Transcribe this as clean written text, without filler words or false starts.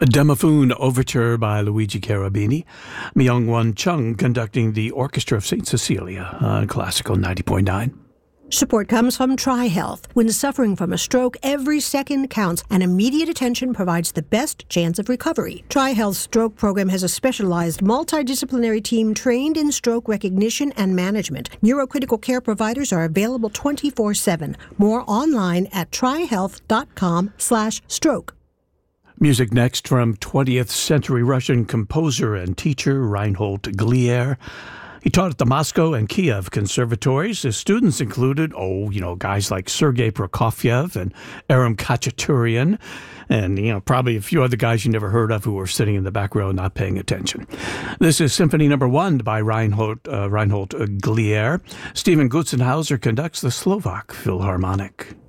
A Demophone Overture by Luigi Cherubini. Myung-Won Chung conducting the Orchestra of St. Cecilia on Classical 90.9. Support comes from TriHealth. When suffering from a stroke, every second counts, and immediate attention provides the best chance of recovery. TriHealth's stroke program has a specialized multidisciplinary team trained in stroke recognition and management. Neurocritical care providers are available 24/7. More online at trihealth.com/stroke. Music next from 20th century Russian composer and teacher Reinhold Glier. He taught at the Moscow and Kiev conservatories. His students included, guys like Sergei Prokofiev and Aram Khachaturian, and, probably a few other guys you never heard of who were sitting in the back row not paying attention. This is Symphony No. 1 by Reinhold Glier. Stephen Gutzenhauser conducts the Slovak Philharmonic.